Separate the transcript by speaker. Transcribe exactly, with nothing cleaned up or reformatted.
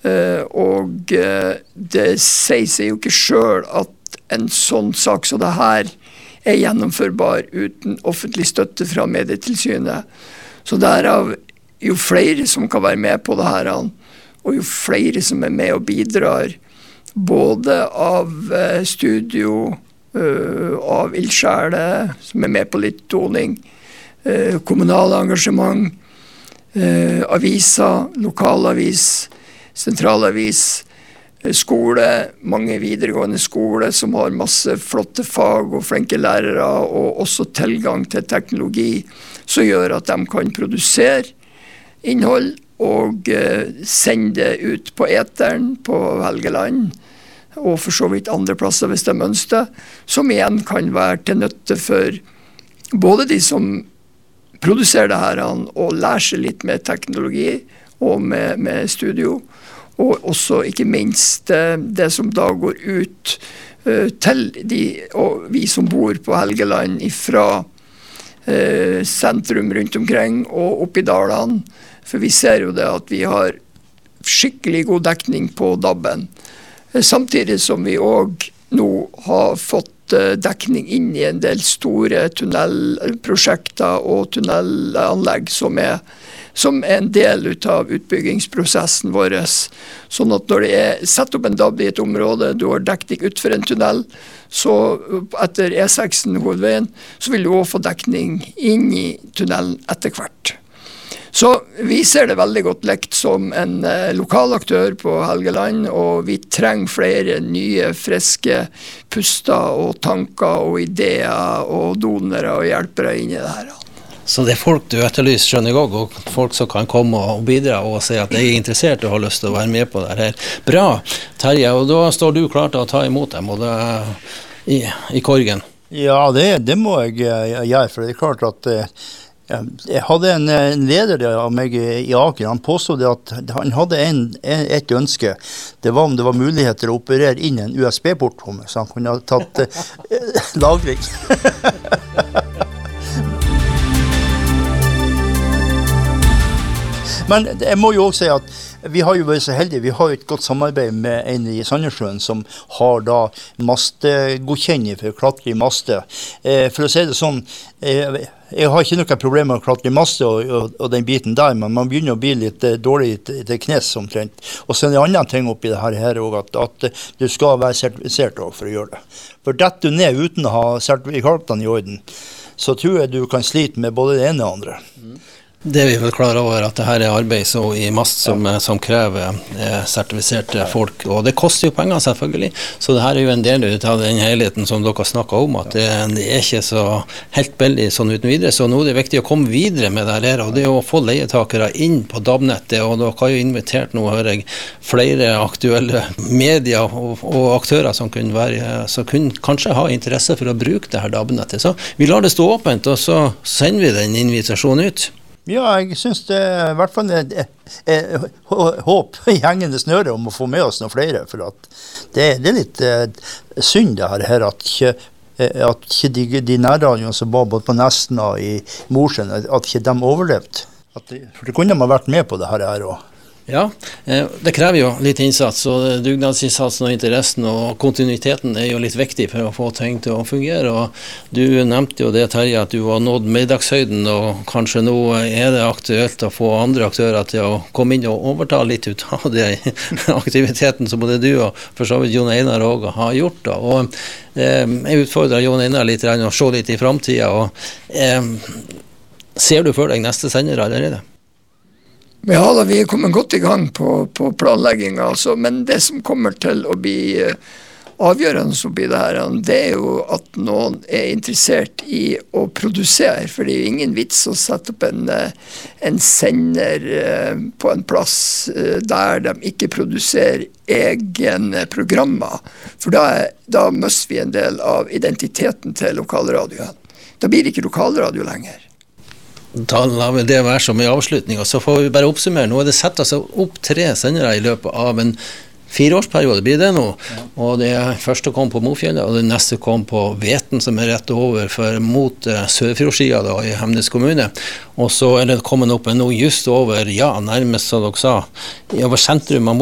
Speaker 1: og det sier seg jo ikke selv at en sånn sak som det her er gjennomførbar uten offentlig støtte fra Medietilsynet. Så derav jo flere som kan være med på det her, og jo flere som er med og bidrar, både av studio, av ildsjæler som er med på litt doning, kommunale engasjement, aviser, lokalavis, sentralavis, skole, mange videregående skole som har masse flotte fag og flinke lærere, og også tilgang til teknologi som gjør at de kan produsere innhold og sende det ut på eteren på Helgeland, og for så vidt andre plasser hvis de ønsker, som igjen kan være til nytte for både de som produserer det her og lærer seg litt med teknologi og med, med studio, og også ikke minst det som da går ut uh, til de, og vi som bor på Helgeland fra uh, sentrum rundt omkring og opp i dalene, for vi ser jo det at vi har skikkelig god dekning på D A B-en, uh, samtidig som vi også nå har fått dekning inn i en del store tunnelprosjekter og tunnelanlegg som er, som er en del av utbyggingsprosessen vår. Sånn at når det er sett opp en D A B i et område, du har dekning ut for en tunnel, så etter E seks hovedveien, så vil du også få dekning inn i tunnelen etter hvert. Så vi ser det veldig godt lekt som en eh, lokal aktør på Helgeland, og vi trenger flere nye, friske puster og tanker og ideer og donere og hjelpere inn i det her.
Speaker 2: Så det er folk du etterlyser, skjønner jeg også, og folk som kan komme og bidra og si at de er interessert og har lyst til å være med på det her. Bra, Terje, og da står du klar til å ta imot dem og det, i, i korgen.
Speaker 3: Ja, det, det må jeg gjøre, for det er klart at jeg hadde en, en leder av meg i Aker, han påstod at han hadde en, en, et ønske. Det var om det var muligheter å operere inn en U S B-port på meg, så han kunne ha tatt eh, lagring. Men jeg må jo også si at vi har jo vært så heldige, vi har jo et godt samarbeid med en i Sandnessjøen som har da mastegodkjenning for å klatre i maste. Eh, for å si det sånn, eh, jeg har ikke noe problem med å klatre i maste og, og, og den biten der, men man begynner å bli litt eh, dårlig til, til knes omtrent. Og så er det en annen ting oppi det her, her også, at, at du skal være sertifisert for å gjøre det. For detter du ned uten å ha sertifikatene i orden, så tror jeg du kan slite med både det ene og det andre. Mm.
Speaker 2: Det er vi vel klar over at det her er arbeid så i mast som, som krever eh, sertifiserte folk, og det koster jo penger selvfølgelig, så det her er jo en del av den helheten som dere snakket om, at det, det er ikke så helt billig sånn uten videre, så nå er det viktig å komme videre med det her, og det er å få leietakere inn på D A B-nettet, og dere har jo invitert nå, hører jeg, flere aktuelle medier og, og aktører som kunne, være, som kunne kanskje ha interesse for å bruke det her D A B-nettet, så vi lar det stå åpent, og så sender vi den invitasjonen ut.
Speaker 3: Ja, jeg synes det er i hvert fall et, et, et, et håp i hengende snøre om å få med oss noen flere, for at det, det er litt eh, synd det her, at ikke, at ikke de, de nærradioene som var både på Nesna og i Mosjøen, at ikke de overlevde. At de, for det kunne man vært med på det her også.
Speaker 2: Ja, det krever jo litt innsats, og dugnadsinnsatsen og interessen og kontinuiteten er jo litt viktig for å få ting til å fungere, og du nevnte jo det, Terje, at du har nådd middagshøyden, og kanskje nå er det aktuelt å få andre aktører til å komme inn og overta litt ut av den aktiviteten som både du og for så vidt Jon Einar også har gjort. Da. Og eh, jeg utfordrer Jon Einar litt å se litt i fremtiden, og eh, ser du for deg neste sender allerede?
Speaker 1: Ja, da, vi er kommet godt i gang på, på planleggingen, altså. Men det som kommer til å bli uh, avgjørende oppi det her, det er jo at noen er interessert i å produsere, for det er jo ingen vits å sette opp en, uh, en sender uh, på en plass uh, der de ikke produserer egne programmer, for da, da mister vi en del av identiteten til lokalradioen. Da blir det ikke lokalradio lenger.
Speaker 2: Da lar vi det være som i avslutning, og så får vi bare oppsummere. Nå er det sett altså opp tre sendere i løpet av en fireårsperiode, blir det nå. Ja. Og det første kom på Mofjellet, og det neste kom på Veten, som er rett over for mot uh, Sørfjordsida da, i Hemnes kommune. Og så er det kommet opp en nå just over, ja, nærmest som dere sa, over sentrum av